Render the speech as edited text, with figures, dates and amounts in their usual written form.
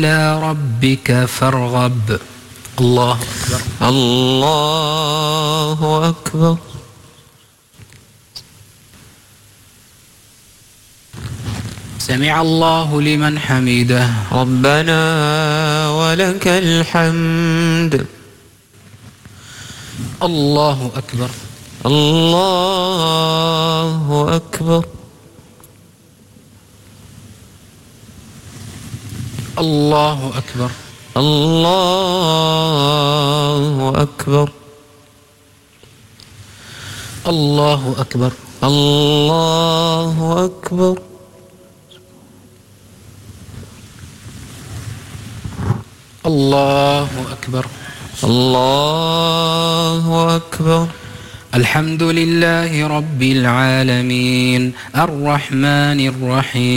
إلى ربك فارغب. الله أكبر. الله أكبر. سمع الله لمن حمده. ربنا ولك الحمد. الله أكبر. الله أكبر. الله أكبر. الله أكبر. الله أكبر. الله أكبر. الله أكبر. الله أكبر. الحمد لله رب العالمين الرحمن الرحيم